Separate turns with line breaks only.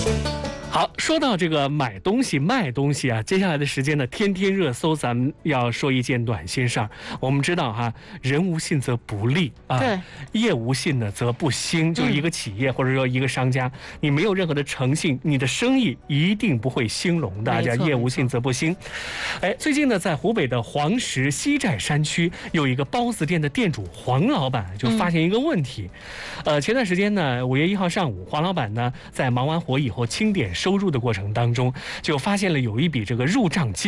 好，说到这个买东西、卖东西啊，接下来的时间呢，天天热搜，咱们要说一件暖心事儿。我们知道哈，人无信则不立啊，
对，
业无信呢则不兴。就是一个企业或者说一个商家，你没有任何的诚信，你的生意一定不会兴隆的，叫业无信则不兴。哎，最近呢，在湖北的黄石西寨山区，有一个包子店的店主黄老板就发现一个问题。前段时间呢，5月1号上午，黄老板呢在忙完活以后清点收入的过程当中，就发现了有一笔这个入账金